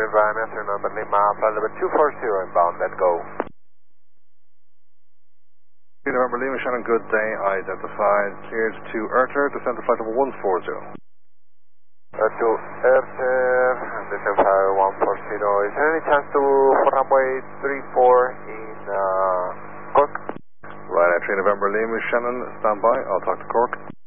November Lima, flight number 240 inbound, let go. November Lima, Shannon, good day, identified, cleared to Erter, descend to flight number 140. To Erter, descend flight 140, is there any chance to for runway 34 in Cork? Right, 3 November Lima, Shannon, stand by, I'll talk to Cork.